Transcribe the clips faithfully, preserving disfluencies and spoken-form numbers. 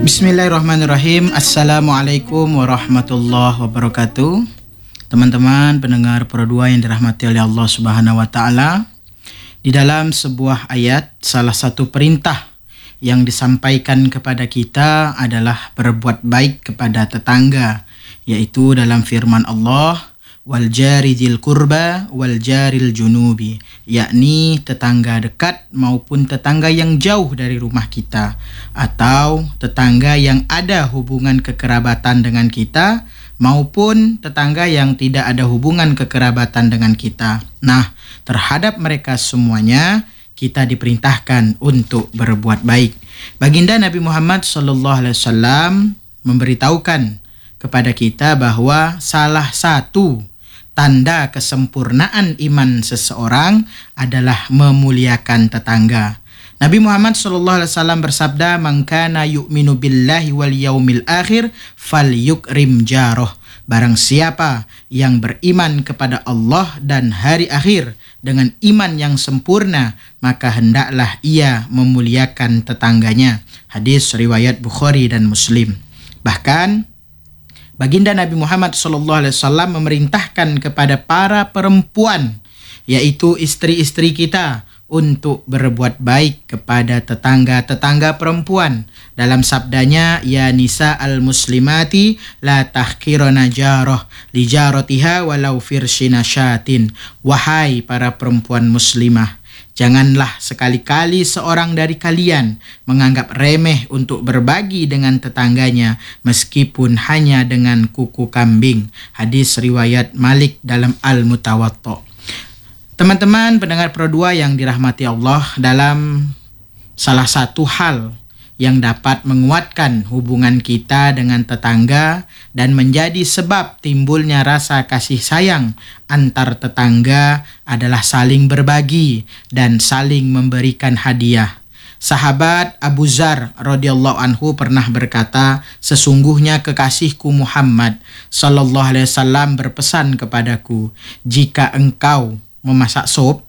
Bismillahirrahmanirrahim. Assalamualaikum warahmatullahi wabarakatuh. Teman-teman pendengar Pro dua yang dirahmati oleh Allah Subhanahu wa taala. Di dalam sebuah ayat, salah satu perintah yang disampaikan kepada kita adalah berbuat baik kepada tetangga, yaitu dalam firman Allah, wal jari dzil qurba wal jaril junubi, yakni tetangga dekat maupun tetangga yang jauh dari rumah kita, atau tetangga yang ada hubungan kekerabatan dengan kita maupun tetangga yang tidak ada hubungan kekerabatan dengan kita. Nah, terhadap mereka semuanya kita diperintahkan untuk berbuat baik. Baginda Nabi Muhammad shallallahu alaihi wasallam memberitahukan kepada kita bahwa salah satu tanda kesempurnaan iman seseorang adalah memuliakan tetangga. Nabi Muhammad shallallahu alaihi wasallam bersabda, "Man kana yu'minu billahi wal yaumil akhir falyukrim jaroh." Barang siapa yang beriman kepada Allah dan hari akhir dengan iman yang sempurna, maka hendaklah ia memuliakan tetangganya. Hadis riwayat Bukhari dan Muslim. Bahkan Baginda Nabi Muhammad shallallahu alaihi wasallam memerintahkan kepada para perempuan, yaitu istri-istri kita, untuk berbuat baik kepada tetangga-tetangga perempuan. Dalam sabdanya, ya nisa al-muslimati la tahkirana jaroh li jarotiha walau firshina syatin. Wahai para perempuan muslimah, janganlah sekali-kali seorang dari kalian menganggap remeh untuk berbagi dengan tetangganya meskipun hanya dengan kuku kambing. Hadis riwayat Malik dalam Al-Mutawatta. Teman-teman pendengar Pro dua yang dirahmati Allah, dalam salah satu hal yang dapat menguatkan hubungan kita dengan tetangga dan menjadi sebab timbulnya rasa kasih sayang antar tetangga adalah saling berbagi dan saling memberikan hadiah. Sahabat Abu Dzar radhiyallahu anhu pernah berkata, sesungguhnya kekasihku Muhammad sallallahu alaihi wasallam berpesan kepadaku, jika engkau memasak sup,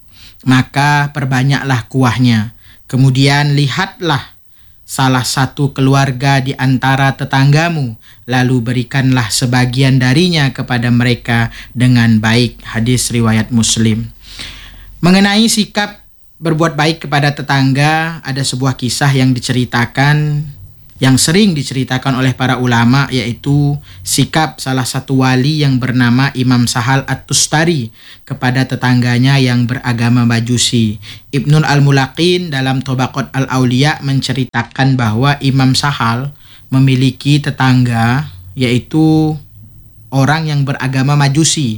maka perbanyaklah kuahnya. Kemudian lihatlah salah satu keluarga di antara tetanggamu, lalu berikanlah sebagian darinya kepada mereka dengan baik. Hadis riwayat Muslim. Mengenai sikap berbuat baik kepada tetangga, ada sebuah kisah yang diceritakan, yang sering diceritakan oleh para ulama, yaitu sikap salah satu wali yang bernama Imam Sahal At-Tustari kepada tetangganya yang beragama Majusi. Ibnul Al-Mulaqin dalam Tobaqat Al-Auliya menceritakan bahwa Imam Sahal memiliki tetangga, yaitu orang yang beragama Majusi.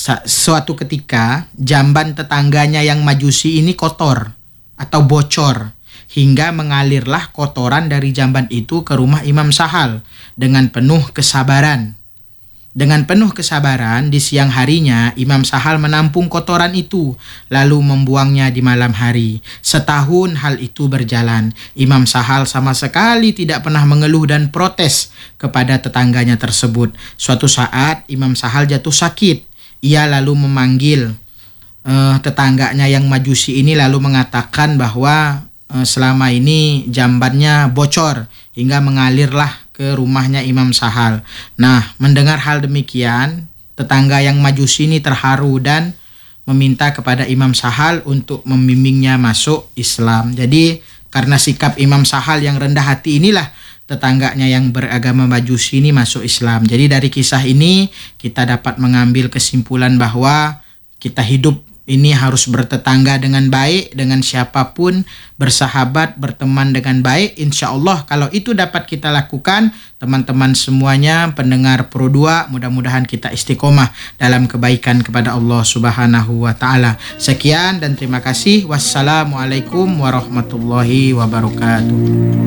Suatu ketika jamban tetangganya yang Majusi ini kotor atau bocor, hingga mengalirlah kotoran dari jamban itu ke rumah Imam Sahal dengan penuh kesabaran. Dengan penuh kesabaran, di siang harinya Imam Sahal menampung kotoran itu, lalu membuangnya di malam hari. Setahun hal itu berjalan. Imam Sahal sama sekali tidak pernah mengeluh dan protes kepada tetangganya tersebut. Suatu saat Imam Sahal jatuh sakit. Ia lalu memanggil uh, tetangganya yang Majusi ini, lalu mengatakan bahwa selama ini jambannya bocor hingga mengalirlah ke rumahnya Imam Sahal. Nah, mendengar hal demikian, tetangga yang Majusi ini terharu dan meminta kepada Imam Sahal untuk membimbingnya masuk Islam. Jadi karena sikap Imam Sahal yang rendah hati inilah tetangganya yang beragama Majusi ini masuk Islam. Jadi dari kisah ini kita dapat mengambil kesimpulan bahwa kita hidup ini harus bertetangga dengan baik, dengan siapapun, bersahabat, berteman dengan baik. Insya Allah kalau itu dapat kita lakukan, teman-teman semuanya pendengar Pro dua, mudah-mudahan kita istiqomah dalam kebaikan kepada Allah Subhanahu wa taala. Sekian dan terima kasih. Wassalamualaikum warahmatullahi wabarakatuh.